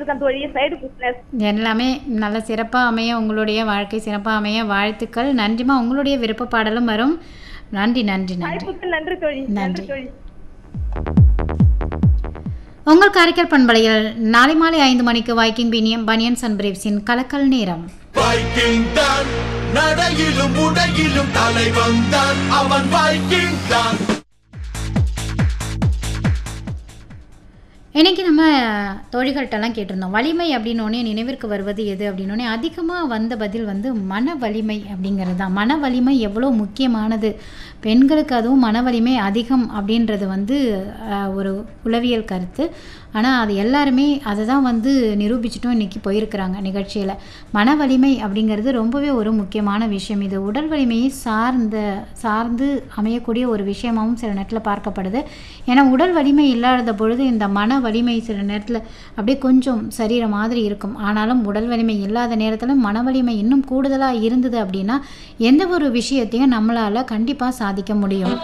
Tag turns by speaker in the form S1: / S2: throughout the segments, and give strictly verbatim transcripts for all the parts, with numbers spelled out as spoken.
S1: இருக்கேன் தோழி. Side business.
S2: எல்லாமே நல்ல சிறப்பாக அமைய, உங்களுடைய வாழ்க்கை சிறப்பாக அமைய வாழ்த்துக்கள். நன்றிமா. உங்களுடைய விருப்ப பாடலும் வரும். நன்றி நன்றி நன்றி
S1: வாய்ப்புக்கு நன்றி தோழி. நன்றி
S2: நன்றி.
S1: தோழி.
S2: உங்கள் காரைக்கால் பண்பலையில் நாளை மாலை ஐந்து மணிக்கு வைக்கிங் பனியன் பனியன்ஸ் அண்ட் பிரீவ்ஸின் கலக்கல் நேரம்.
S3: வைக்கிங் தான் நடையிலும் உடையிலும் தலைவன் தான் அவன். வைக்கிங் தான்.
S2: இன்றைக்கி நம்ம தோழிகள்கிட்டலாம் கேட்டிருந்தோம், வலிமை அப்படின்னோடனே நினைவிற்கு வருவது எது அப்படின்னோடனே அதிகமாக வந்த பதில் வந்து மன வலிமை அப்படிங்கிறது தான். மன வலிமை எவ்வளோ முக்கியமானது, பெண்களுக்கு அதுவும் மன வலிமை அதிகம் அப்படின்றது வந்து ஒரு உளவியல் கருத்து. ஆனால் அது எல்லாருமே அதை தான் வந்து நிரூபிச்சிட்டும் இன்றைக்கி போயிருக்கிறாங்க நிகழ்ச்சியில். மன வலிமை அப்படிங்கிறது ரொம்பவே ஒரு முக்கியமான விஷயம். இது உடல் வலிமையை சார்ந்த சார்ந்து அமையக்கூடிய ஒரு விஷயமாகவும் சில நேரத்தில் பார்க்கப்படுது. ஏன்னா உடல் வலிமை இல்லாத பொழுது இந்த மன வலிமை சில நேரத்தில் அப்படியே கொஞ்சம் சரீர மாதிரி இருக்கும். ஆனாலும் உடல் வலிமை இல்லாத நேரத்தில் மன வலிமை இன்னும் கூடுதலாக இருந்தது அப்படின்னா எந்த ஒரு விஷயத்தையும் நம்மளால் கண்டிப்பாக சாதிக்க முடியும்.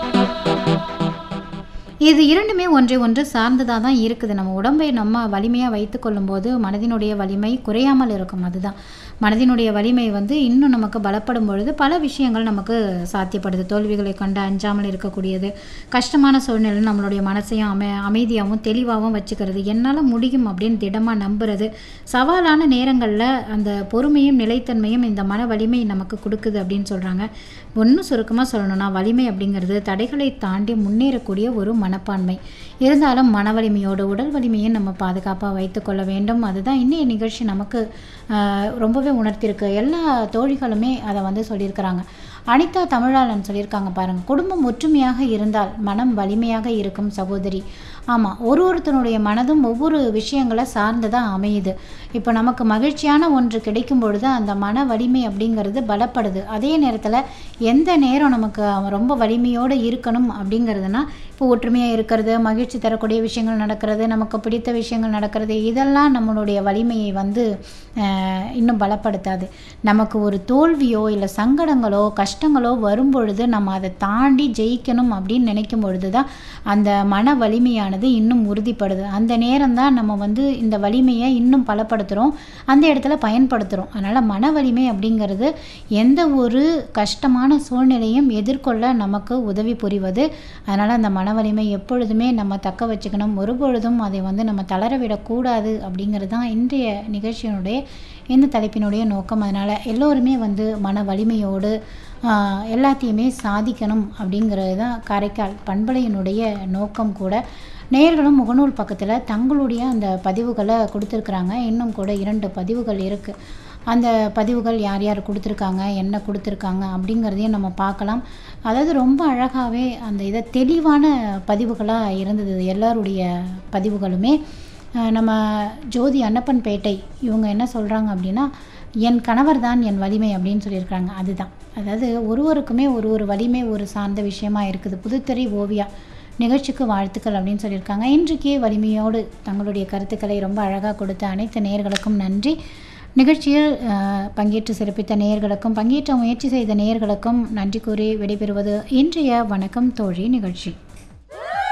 S2: இது இரண்டுமே ஒன்றை ஒன்று சார்ந்ததாக தான் இருக்குது. நம்ம உடம்பை நம்ம வலிமையாக வைத்து கொள்ளும்போது மனதினுடைய வலிமை குறையாமல் இருக்கும். அதுதான் மனதினுடைய வலிமை வந்து இன்னும் நமக்கு பலப்படும் பொழுது பல விஷயங்கள் நமக்கு சாத்தியப்படுது. தோல்விகளை கண்டு அஞ்சாமல் இருக்கக்கூடியது, கஷ்டமான சூழ்நிலை நம்மளுடைய மனசையும் அமை அமைதியாகவும் தெளிவாகவும் வச்சுக்கிறது, என்னால் முடியும் அப்படின்னு திடமாக நம்புறது, சவாலான நேரங்களில் அந்த பொறுமையும் நிலைத்தன்மையும் இந்த மன வலிமை நமக்கு கொடுக்குது அப்படின்னு சொல்கிறாங்க. ஒன்றும் சுருக்கமாக சொல்லணும்னா வலிமை அப்படிங்கிறது தடைகளை தாண்டி முன்னேறக்கூடிய ஒரு மனப்பான்மை. இருந்தாலும் மன வலிமையோடு உடல் வலிமையை நம்ம பாதுகாப்பாக வைத்து கொள்ள வேண்டும். அதுதான் இன்றைய நிகழ்ச்சி நமக்கு ரொம்பவே உணர்த்திருக்கு. எல்லா தோழிகளுமே அதை வந்து சொல்லியிருக்கிறாங்க. அனிதா தமிழாளன் சொல்லியிருக்காங்க பாருங்கள், குடும்பம் ஒற்றுமையாக இருந்தால் மனம் வலிமையாக இருக்கும் சகோதரி. ஆமாம், ஒரு ஒருத்தனுடைய மனதும் ஒவ்வொரு விஷயங்களை சார்ந்து தான் அமையுது. இப்போ நமக்கு மகிழ்ச்சியான ஒன்று கிடைக்கும் பொழுது அந்த மன வலிமை அப்படிங்கிறது பலப்படுது. அதே நேரத்தில் எந்த நேரம் நமக்கு ரொம்ப வலிமையோடு இருக்கணும் அப்படிங்கிறதுனா, இப்போ ஒற்றுமையாக இருக்கிறது, மகிழ்ச்சி தரக்கூடிய விஷயங்கள் நடக்கிறது, நமக்கு பிடித்த விஷயங்கள் நடக்கிறது, இதெல்லாம் நம்மளுடைய வலிமையை வந்து இன்னும் பலப்படுத்தாது. நமக்கு ஒரு தோல்வியோ இல்லை சங்கடங்களோ கஷ்டங்களோ வரும்பொழுது நம்ம அதை தாண்டி ஜெயிக்கணும் அப்படின்னு நினைக்கும் பொழுது தான் அந்த மன வலிமையானது இன்னும் உறுதிப்படுது. அந்த நேரம் தான் நம்ம வந்து இந்த வலிமையை இன்னும் பலப்படுத்துகிறோம், அந்த இடத்துல பயன்படுத்துகிறோம். அதனால் மன வலிமை அப்படிங்கிறது எந்த ஒரு கஷ்டமான சூழ்நிலையும் எதிர்கொள்ள நமக்கு உதவி புரிவது. அதனால் அந்த மன வலிமை எப்பொழுதுமே நம்ம தக்க வச்சுக்கணும். ஒருபொழுதும் அதை வந்து நம்ம தளர விடக்கூடாது அப்படிங்கிறது தான் இன்றைய நிகழ்ச்சியினுடைய இந்த தலைப்பினுடைய நோக்கம். அதனால் எல்லோருமே வந்து மன வலிமையோடு எல்லாத்தையுமே சாதிக்கணும் அப்படிங்கிறது தான் காரைக்கால் பண்பலையினுடைய நோக்கம் கூட. நேயர்களும் முகநூல் பக்கத்தில் தங்களுடைய அந்த பதிவுகளை கொடுத்துருக்குறாங்க. இன்னும் கூட இரண்டு பதிவுகள் இருக்குது. அந்த பதிவுகள் யார் யார் கொடுத்துருக்காங்க, என்ன கொடுத்துருக்காங்க அப்படிங்கிறதையும் நம்ம பார்க்கலாம். அதாவது ரொம்ப அழகாகவே அந்த இதை தெளிவான பதிவுகளாக இருந்தது எல்லாருடைய பதிவுகளுமே. நம்ம ஜோதி அன்னப்பன் பேட்டை இவங்க என்ன சொல்கிறாங்க அப்படின்னா, என் கணவர் தான் என் வலிமை அப்படின்னு சொல்லியிருக்காங்க. அதுதான், அதாவது ஒருவருக்குமே ஒரு ஒரு வலிமை ஒரு சார்ந்த விஷயமா இருக்குது. புதுத்துறை ஓவியா நிகழ்ச்சிக்கு வாழ்த்துக்கள் அப்படின்னு சொல்லியிருக்காங்க. இன்றைக்கே வலிமையோடு தங்களுடைய கருத்துக்களை ரொம்ப அழகாக கொடுத்த அனைத்து நேயர்களுக்கும் நன்றி. நிகழ்ச்சியில் பங்கேற்று சிறப்பித்த நேயர்களுக்கும் பங்கேற்ற முயற்சி செய்த நேயர்களுக்கும் நன்றி கூறி விடைபெறுவது இன்றைய வணக்கம் தோழி நிகழ்ச்சி.